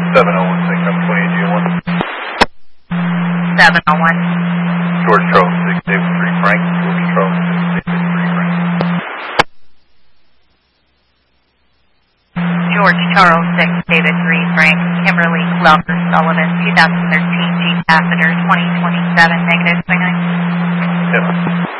701, I'm 20G1. 701. George Charles 6, David 3, Frank. George Charles 6, David 3, Frank. George Charles 6, David 3, Frank. Kimberly Glover Sullivan, 2013 Jeep Passenger 2027, -29. Yep.